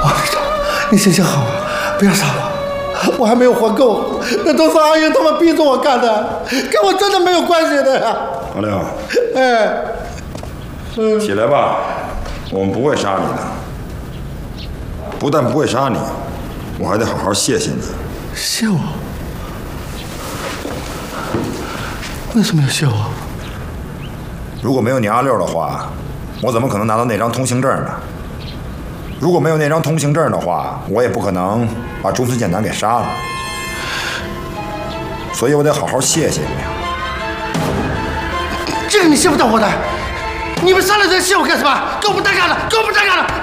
王队长，你行行好啊，不要杀我，我还没有还够，那都是阿英他们逼着我干的，跟我真的没有关系的呀。 王亮， 哎， 起来吧，我们不会杀你的。不但不会杀你，我还得好好谢谢你。 谢我？为什么要谢我？ 如果没有你阿六的话，我怎么可能拿到那张通行证呢？如果没有那张通行证的话，我也不可能把中村健男给杀了。所以我得好好谢谢你。 这个你谢不到我的，你们杀了人谢我干什么？给我不搭嘎的，给我不搭嘎的！